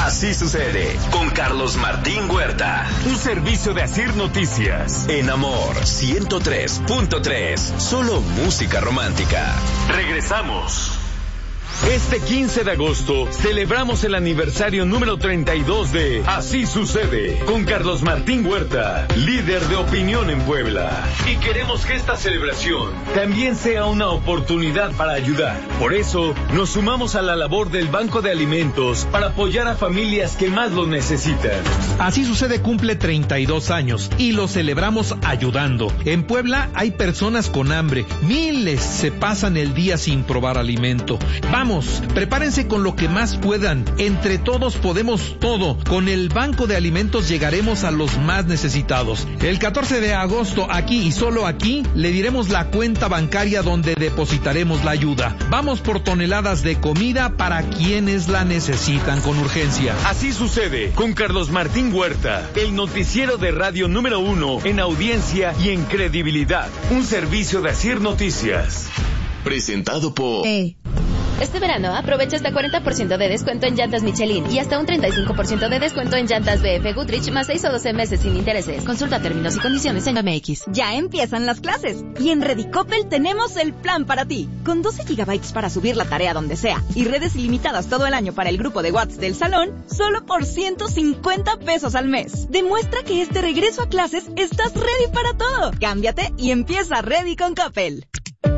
Así sucede con Carlos Martín Huerta. Un servicio de Asir Noticias. En Amor 103.3. Solo música romántica. Regresamos. Este 15 de agosto celebramos el aniversario número 32 de Así Sucede con Carlos Martín Huerta, líder de opinión en Puebla. Y queremos que esta celebración también sea una oportunidad para ayudar. Por eso nos sumamos a la labor del Banco de Alimentos para apoyar a familias que más lo necesitan. Así Sucede cumple 32 años y lo celebramos ayudando. En Puebla hay personas con hambre, miles se pasan el día sin probar alimento. Vamos, prepárense con lo que más puedan. Entre todos podemos todo. Con el Banco de Alimentos llegaremos a los más necesitados. El 14 de agosto, aquí y solo aquí, le diremos la cuenta bancaria donde depositaremos la ayuda. Vamos por toneladas de comida para quienes la necesitan con urgencia. Así Sucede con Carlos Martín Huerta, el noticiero de radio número 1 en audiencia y en credibilidad. Un servicio de Asir Noticias. Presentado por... Este verano aprovecha hasta 40% de descuento en llantas Michelin y hasta un 35% de descuento en llantas BF Goodrich más 6 o 12 meses sin intereses. Consulta términos y condiciones en MX. Ya empiezan las clases y en Redicopel tenemos el plan para ti. Con 12 GB para subir la tarea donde sea y redes ilimitadas todo el año para el grupo de WhatsApp del salón, solo por 150 pesos al mes. Demuestra que este regreso a clases estás ready para todo. Cámbiate y empieza Ready con Coppel.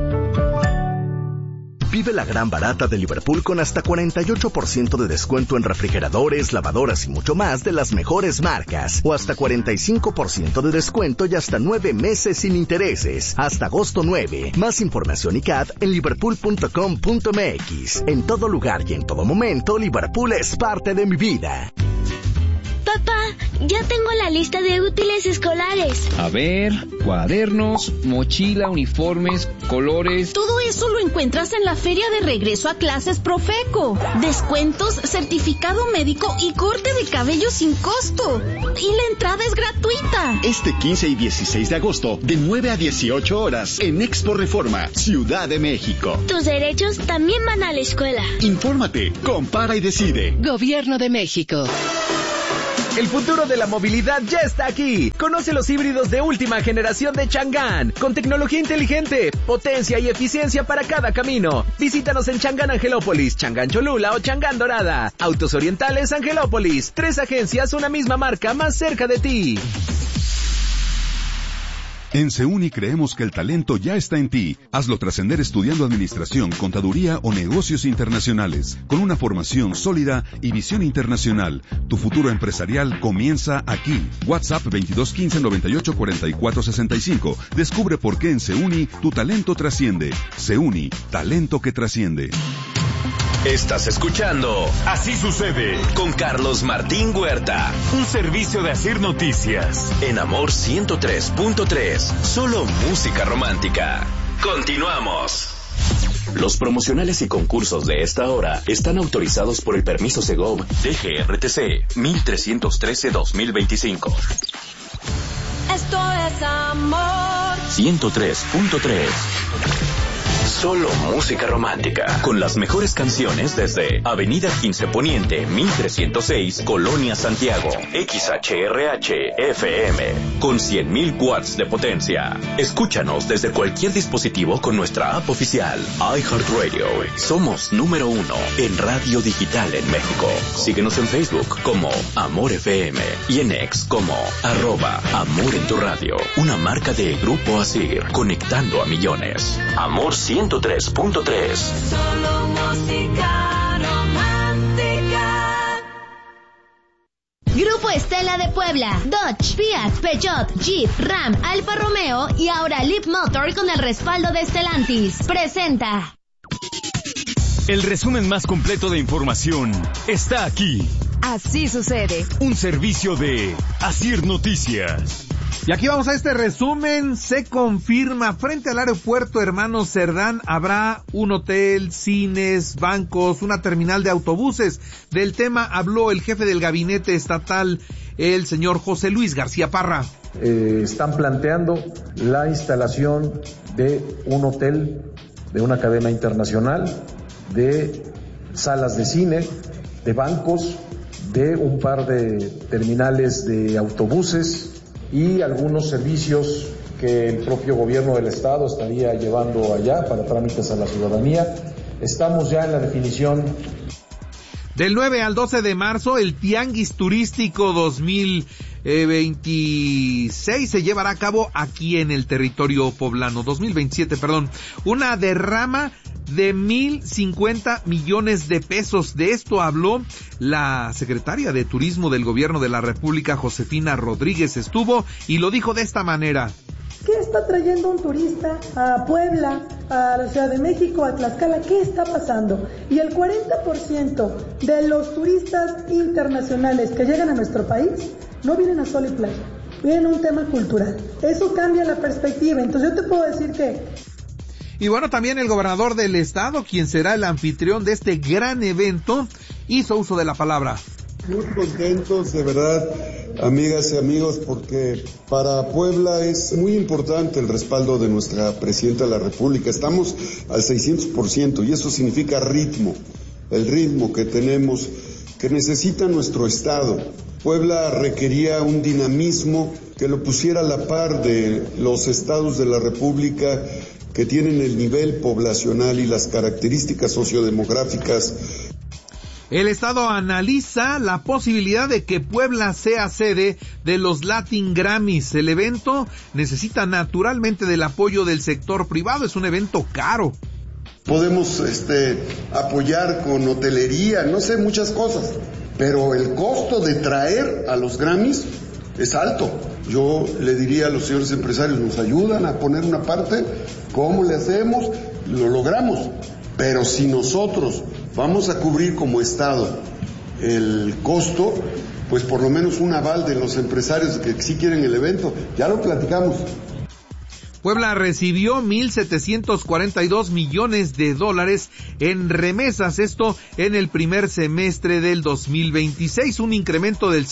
Vive la gran barata de Liverpool con hasta 48% de descuento en refrigeradores, lavadoras y mucho más de las mejores marcas. O hasta 45% de descuento y hasta 9 meses sin intereses. Hasta agosto 9. Más información y CAT en liverpool.com.mx. En todo lugar y en todo momento, Liverpool es parte de mi vida. Papá, ya tengo la lista de útiles escolares. A ver, cuadernos, mochila, uniformes, colores... Todo eso lo encuentras en la Feria de Regreso a Clases Profeco. Descuentos, certificado médico y corte de cabello sin costo. Y la entrada es gratuita. Este 15 y 16 de agosto, de 9 a 18 horas, en Expo Reforma, Ciudad de México. Tus derechos también van a la escuela. Infórmate, compara y decide. Gobierno de México. El futuro de la movilidad ya está aquí. Conoce los híbridos de última generación de Chang'an, con tecnología inteligente, potencia y eficiencia para cada camino. Visítanos en Chang'an Angelópolis, Chang'an Cholula o Chang'an Dorada. Autos Orientales Angelópolis. 3 agencias, una misma marca más cerca de ti. En CEUNI creemos que el talento ya está en ti. Hazlo trascender estudiando administración, contaduría o negocios internacionales. Con una formación sólida y visión internacional, tu futuro empresarial comienza aquí. WhatsApp 2215-984465. Descubre por qué en CEUNI tu talento trasciende. CEUNI, talento que trasciende. Estás escuchando Así Sucede con Carlos Martín Huerta. Un servicio de Asir Noticias. En Amor 103.3. Solo música romántica. Continuamos. Los promocionales y concursos de esta hora están autorizados por el permiso Segov DGRTC 1313-2025. Esto es Amor 103.3. Solo música romántica, con las mejores canciones desde Avenida 15 Poniente, 1306, Colonia Santiago, XHRH FM, con 100.000 watts de potencia. Escúchanos desde cualquier dispositivo con nuestra app oficial, iHeartRadio. Somos número 1 en radio digital en México. Síguenos en Facebook como Amor FM y en X como @Amor en tu radio. Una marca de Grupo Asir, conectando a millones. Amor 103.3. Solo música romántica. Grupo Estela de Puebla, Dodge, Fiat, Peugeot, Jeep, Ram, Alfa Romeo y ahora Leap Motor con el respaldo de Stellantis. Presenta. El resumen más completo de información está aquí. Así Sucede. Un servicio de Asir Noticias. Y aquí vamos a este resumen. Se confirma, frente al aeropuerto Hermanos Cerdán habrá un hotel, cines, bancos, una terminal de autobuses. Del tema habló el jefe del gabinete estatal, el señor José Luis García Parra. Están planteando la instalación de un hotel de una cadena internacional, de salas de cine, de bancos de un par de terminales de autobuses y algunos servicios que el propio gobierno del estado estaría llevando allá para trámites a la ciudadanía. Estamos ya en la definición. Del 9 al 12 de marzo, el Tianguis Turístico 2026 se llevará a cabo aquí en el territorio poblano. 2027, perdón. Una derrama de 1,050 millones de pesos. De esto habló la secretaria de Turismo del Gobierno de la República, Josefina Rodríguez. Estuvo y lo dijo de esta manera. ¿Qué está trayendo un turista a Puebla, a la Ciudad de México, a Tlaxcala? ¿Qué está pasando? Y el 40% de los turistas internacionales que llegan a nuestro país no vienen a sol y playa, vienen a un tema cultural. Eso cambia la perspectiva. Entonces yo te puedo decir que... Y bueno, también el gobernador del estado, quien será el anfitrión de este gran evento, hizo uso de la palabra. Muy contentos, de verdad, amigas y amigos, porque para Puebla es muy importante el respaldo de nuestra Presidenta de la República. Estamos al 600% y eso significa ritmo, el ritmo que tenemos, que necesita nuestro Estado. Puebla requería un dinamismo que lo pusiera a la par de los estados de la República que tienen el nivel poblacional y las características sociodemográficas. El estado analiza la posibilidad de que Puebla sea sede de los Latin Grammys. El evento necesita naturalmente del apoyo del sector privado, es un evento caro. Podemos apoyar con hotelería, no sé, muchas cosas, pero el costo de traer a los Grammys es alto. Yo le diría a los señores empresarios, nos ayudan a poner una parte, ¿cómo le hacemos? Lo logramos, pero si nosotros vamos a cubrir como Estado el costo, pues por lo menos un aval de los empresarios que sí quieren el evento, ya lo platicamos. Puebla recibió 1,742 millones de dólares en remesas, esto en el primer semestre del 2026, un incremento del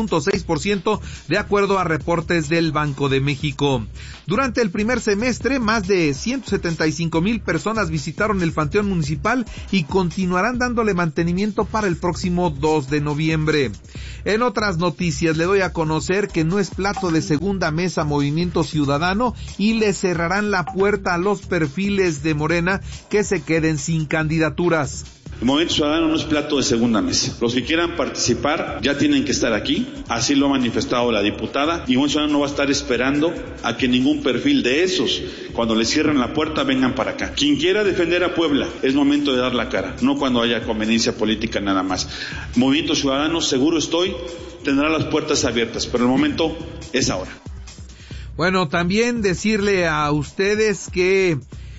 5.6% de acuerdo a reportes del Banco de México. Durante el primer semestre, más de 175,000 personas visitaron el Panteón Municipal y continuarán dándole mantenimiento para el próximo 2 de noviembre. En otras noticias, le doy a conocer que no es plato de segunda mesa Movimiento Ciudadano y le cerrarán la puerta a los perfiles de Morena que se queden sin candidaturas. El Movimiento Ciudadano no es plato de segunda mesa. Los que quieran participar ya tienen que estar aquí, así lo ha manifestado la diputada, y el Movimiento Ciudadano no va a estar esperando a que ningún perfil de esos, cuando les cierren la puerta, vengan para acá. Quien quiera defender a Puebla, es momento de dar la cara, no cuando haya conveniencia política nada más. Movimiento Ciudadano, seguro estoy, tendrá las puertas abiertas, pero el momento es ahora. Bueno, también decirle a ustedes que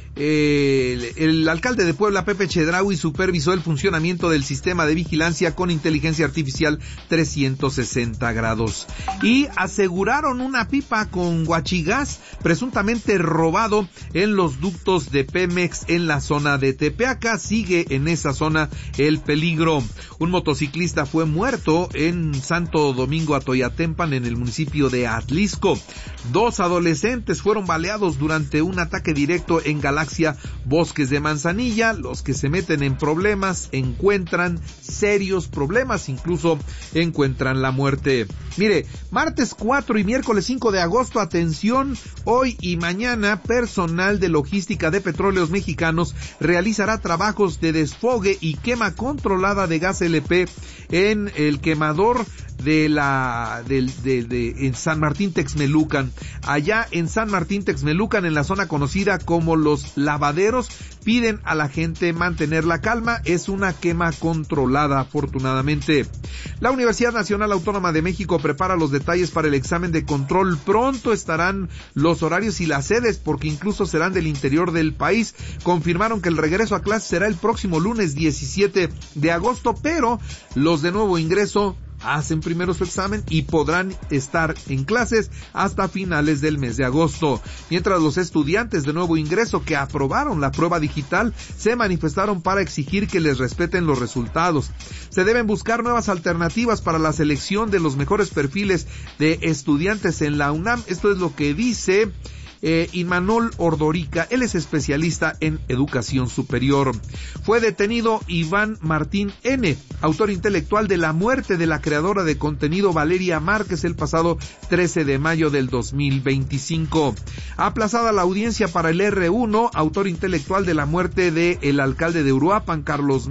el alcalde de Puebla, Pepe Chedraui, supervisó el funcionamiento del sistema de vigilancia con inteligencia artificial 360 grados. Y aseguraron una pipa con guachigás presuntamente robado en los ductos de Pemex en la zona de Tepeaca. Sigue en esa zona el peligro. Un motociclista fue muerto en Santo Domingo Atoyatempan, en el municipio de Atlisco. 2 adolescentes fueron baleados durante un ataque directo en Galaxia Bosques de Manzanilla. Los que se meten en problemas encuentran serios problemas, incluso encuentran la muerte. Mire, martes 4 y miércoles 5 de agosto, atención, hoy y mañana, personal de logística de Petróleos Mexicanos realizará trabajos de desfogue y quema controlada de gas LP en el quemador en San Martín Texmelucan. Allá en San Martín Texmelucan, en la zona conocida como Los Lavaderos, piden a la gente mantener la calma. Es una quema controlada, afortunadamente. La Universidad Nacional Autónoma de México prepara los detalles para el examen de control. Pronto estarán los horarios y las sedes, porque incluso serán del interior del país. Confirmaron que el regreso a clase será el próximo lunes 17 de agosto, pero los de nuevo ingreso hacen primero su examen y podrán estar en clases hasta finales del mes de agosto. Mientras los estudiantes de nuevo ingreso que aprobaron la prueba digital se manifestaron para exigir que les respeten los resultados. Se deben buscar nuevas alternativas para la selección de los mejores perfiles de estudiantes en la UNAM. Esto es lo que dice Imanol Ordorica, él es especialista en educación superior. Fue detenido Iván Martín N., autor intelectual de la muerte de la creadora de contenido Valeria Márquez el pasado 13 de mayo del 2025. Aplazada la audiencia para el R1, autor intelectual de la muerte del alcalde de Uruapan, Carlos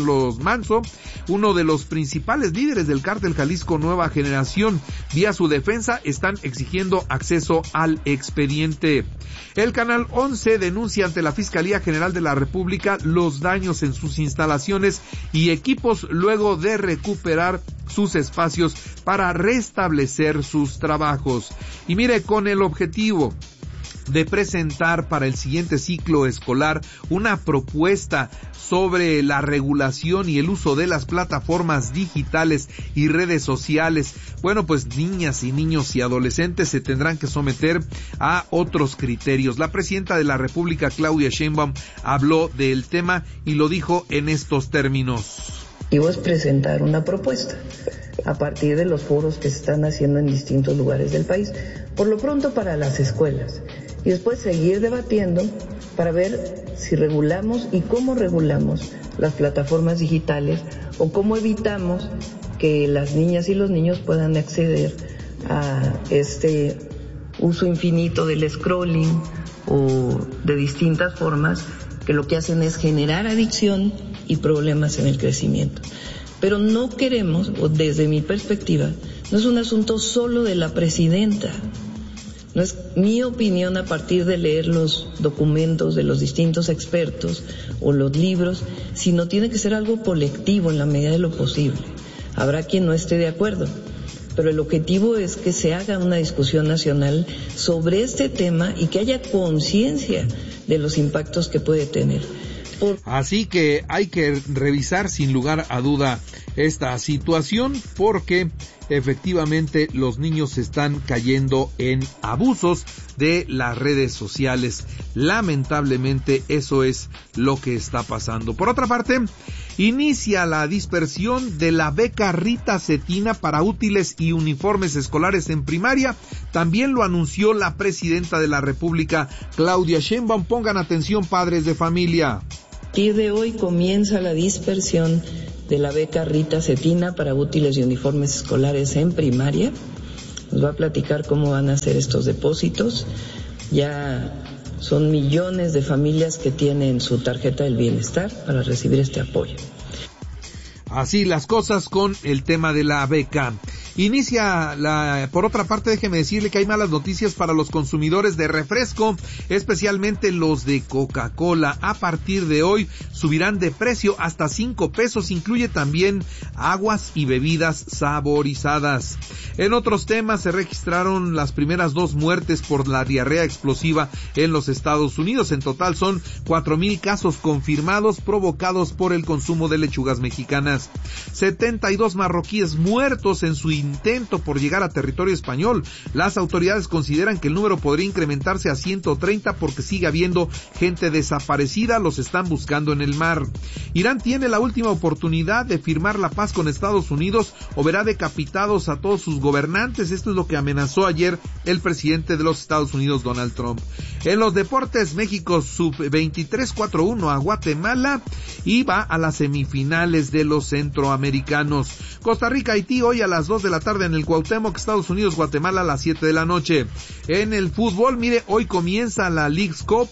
Manso, uno de los principales líderes del cártel Jalisco Nueva Generación. Vía su defensa están exigiendo acceso al expediente. El Canal 11 denuncia ante la Fiscalía General de la República los daños en sus instalaciones y equipos luego de recuperar sus espacios para restablecer sus trabajos. Y mire, con el objetivo de presentar para el siguiente ciclo escolar una propuesta sobre la regulación y el uso de las plataformas digitales y redes sociales. Bueno, pues niñas y niños y adolescentes se tendrán que someter a otros criterios. La presidenta de la República, Claudia Sheinbaum, habló del tema y lo dijo en estos términos. Y es presentar una propuesta a partir de los foros que se están haciendo en distintos lugares del país, por lo pronto para las escuelas, y después seguir debatiendo para ver si regulamos y cómo regulamos las plataformas digitales o cómo evitamos que las niñas y los niños puedan acceder a este uso infinito del scrolling o de distintas formas que lo que hacen es generar adicción y problemas en el crecimiento. Pero no queremos, o desde mi perspectiva, no es un asunto solo de la presidenta. No es mi opinión a partir de leer los documentos de los distintos expertos o los libros, sino tiene que ser algo colectivo en la medida de lo posible. Habrá quien no esté de acuerdo, pero el objetivo es que se haga una discusión nacional sobre este tema y que haya conciencia de los impactos que puede tener. Así que hay que revisar sin lugar a duda esta situación, porque efectivamente los niños están cayendo en abusos de las redes sociales. Lamentablemente eso es lo que está pasando. Por otra parte, inicia la dispersión de la beca Rita Cetina para útiles y uniformes escolares en primaria. También lo anunció la presidenta de la República, Claudia Sheinbaum. Pongan atención, padres de familia. A partir de hoy comienza la dispersión de la beca Rita Cetina para útiles y uniformes escolares en primaria. Nos va a platicar cómo van a hacer estos depósitos. Ya son millones de familias que tienen su tarjeta del bienestar para recibir este apoyo. Así las cosas con el tema de la beca. Por otra parte, déjeme decirle que hay malas noticias para los consumidores de refresco, especialmente los de Coca-Cola. A partir de hoy subirán de precio hasta 5 pesos, incluye también aguas y bebidas saborizadas. En otros temas, se registraron las primeras 2 muertes por la diarrea explosiva en los Estados Unidos. En total son 4,000 casos confirmados provocados por el consumo de lechugas mexicanas. 72 marroquíes muertos en su intento por llegar a territorio español. Las autoridades consideran que el número podría incrementarse a 130 porque sigue habiendo gente desaparecida, los están buscando en el mar. Irán tiene la última oportunidad de firmar la paz con Estados Unidos o verá decapitados a todos sus gobernantes. Esto es lo que amenazó ayer el presidente de los Estados Unidos, Donald Trump. En los deportes, México sub-23 4-1 a Guatemala y va a las semifinales de los centroamericanos. Costa Rica, Haití hoy a las 2 de la tarde en el Cuauhtémoc, Estados Unidos, Guatemala a las 7 de la noche. En el fútbol, mire, hoy comienza la Leagues Cup.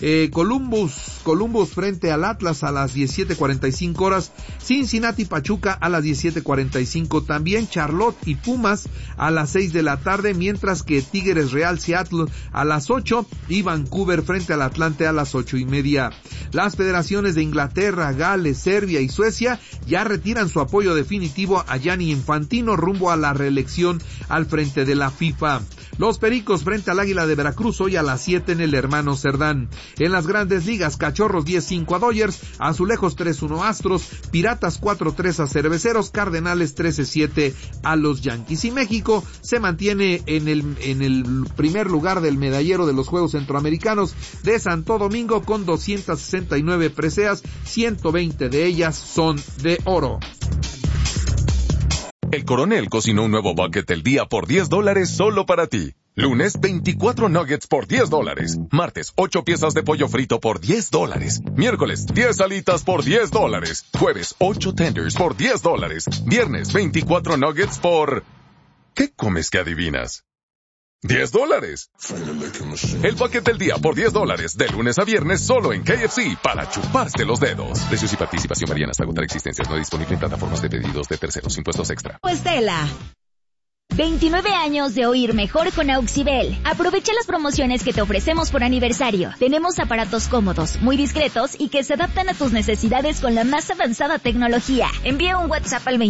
Columbus frente al Atlas a las 17:45 horas, Cincinnati Pachuca a las 17:45, también Charlotte y Pumas a las 6 de la tarde, mientras que Tigres Real Seattle a las 8 y Vancouver frente al Atlante a las 8:30. Las federaciones de Inglaterra, Gales, Serbia y Suecia ya retiran su apoyo definitivo a Gianni Infantino rumbo a la reelección al frente de la FIFA. Los Pericos frente al Águila de Veracruz hoy a las 7 en el Hermano Cerdán. En las Grandes Ligas, Cachorros 10-5 a Dodgers, Azulejos 3-1 a Astros, Piratas 4-3 a Cerveceros, Cardenales 13-7 a los Yankees. Y México se mantiene en el primer lugar del medallero de los Juegos Centroamericanos de Santo Domingo con 269 preseas, 120 de ellas son de oro. El Coronel cocinó un nuevo bucket del día por $10 solo para ti. Lunes, 24 nuggets por $10. Martes, 8 piezas de pollo frito por $10. Miércoles, 10 alitas por $10. Jueves, 8 tenders por $10. Viernes, 24 nuggets por... ¿Qué comes que adivinas? $10. El bucket del día por $10, de lunes a viernes solo en KFC, para chuparse los dedos. Precios y participación varían hasta agotar existencias. No disponible en plataformas de pedidos de terceros. Impuestos extra. Estela. 29 años de oír mejor con Auxibel. Aprovecha las promociones que te ofrecemos por aniversario. Tenemos aparatos cómodos, muy discretos y que se adaptan a tus necesidades con la más avanzada tecnología. Envía un WhatsApp al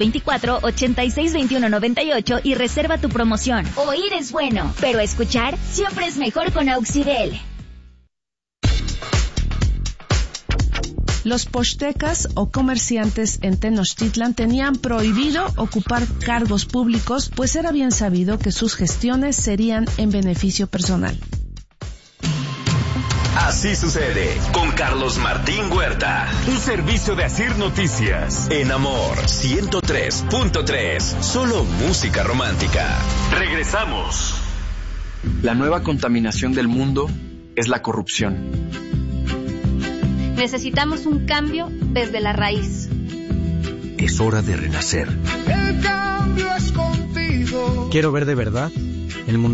2224-862198 y reserva tu promoción. Oír es bueno, pero escuchar siempre es mejor con Auxibel. Los pochtecas o comerciantes en Tenochtitlan tenían prohibido ocupar cargos públicos, pues era bien sabido que sus gestiones serían en beneficio personal. Así sucede con Carlos Martín Huerta. Un servicio de Asir Noticias. En Amor 103.3. Solo música romántica. Regresamos. La nueva contaminación del mundo es la corrupción. Necesitamos un cambio desde la raíz. Es hora de renacer. El cambio es contigo. Quiero ver de verdad el mundo.